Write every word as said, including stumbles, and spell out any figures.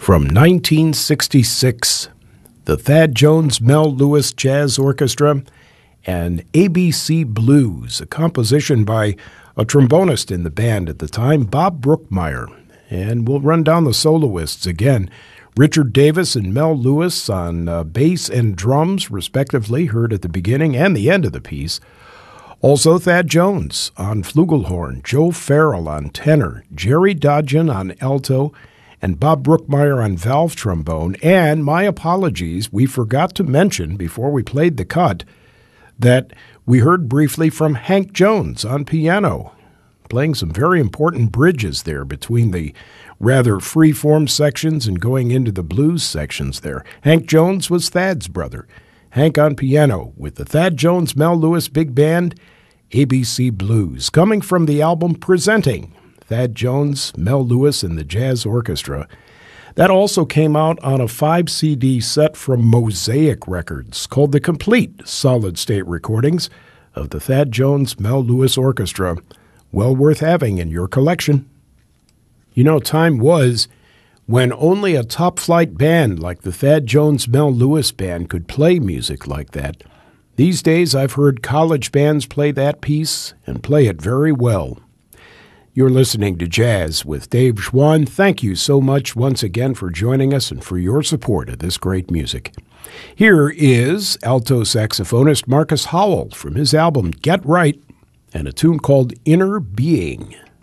From nineteen sixty-six, the Thad Jones Mel Lewis Jazz Orchestra and A B C Blues, a composition by a trombonist in the band at the time, Bob Brookmeyer. And we'll run down the soloists again. Richard Davis and Mel Lewis on uh, bass and drums, respectively, heard at the beginning and the end of the piece. Also Thad Jones on flugelhorn, Joe Farrell on tenor, Jerry Dodgen on alto, and Bob Brookmeyer on valve trombone. And my apologies, we forgot to mention before we played the cut that we heard briefly from Hank Jones on piano, playing some very important bridges there between the rather free-form sections and going into the blues sections there. Hank Jones was Thad's brother. Hank on piano with the Thad Jones Mel Lewis Big Band, A B C Blues, coming from the album Presenting, Thad Jones, Mel Lewis, and the Jazz Orchestra. That also came out on a five C D set from Mosaic Records called The Complete Solid State Recordings of the Thad Jones Mel Lewis Orchestra. Well worth having in your collection. You know, time was when only a top-flight band like the Thad Jones Mel Lewis Band could play music like that. These days, I've heard college bands play that piece and play it very well. You're listening to Jazz with Dave Schwann. Thank you so much once again for joining us and for your support of this great music. Here is alto saxophonist Marcus Howell from his album Get Right and a tune called Inner Being.